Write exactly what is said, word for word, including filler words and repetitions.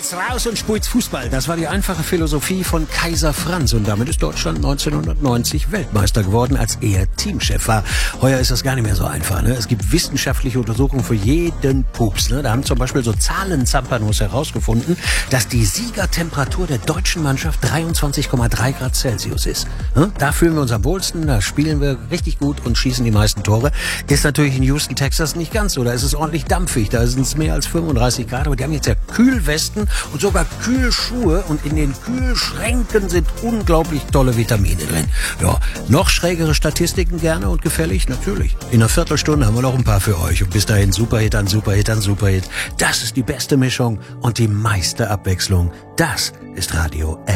Jetzt raus und spielt's Fußball. Das war die einfache Philosophie von Kaiser Franz. Und damit ist Deutschland neunzehnhundertneunzig Weltmeister geworden, als er Teamchef war. Heuer ist das gar nicht mehr so einfach. Ne? Es gibt wissenschaftliche Untersuchungen für jeden Pups. Ne? Da haben zum Beispiel so Zahlenzampanos herausgefunden, dass die Siegertemperatur der deutschen Mannschaft dreiundzwanzig Komma drei Grad Celsius ist. Ne? Da fühlen wir uns am wohlsten, da spielen wir richtig gut und schießen die meisten Tore. Ist natürlich in Houston, Texas nicht ganz so. Da ist es ordentlich dampfig. Da sind es mehr als fünfunddreißig Grad. Aber die haben jetzt ja Kühlwesten und sogar Kühlschuhe. Und in den Kühlschränken sind unglaublich tolle Vitamine drin. Ja, noch schrägere Statistiken gerne und gefällig? Natürlich. In einer Viertelstunde haben wir noch ein paar für euch. Und bis dahin Superhit an Superhit an Superhit. Das ist die beste Mischung und die meiste Abwechslung. Das ist Radio